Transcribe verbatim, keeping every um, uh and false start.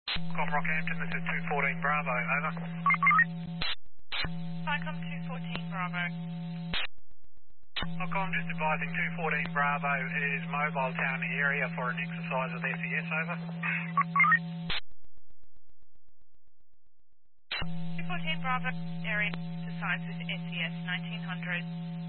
Com Rockhampton, this is two fourteen Bravo, over. Vicom two fourteen Bravo. Look, I'm just advising two fourteen Bravo is mobile town area for an exercise with S E S, over. two fourteen Bravo, area exercise with S E S nineteen hundred.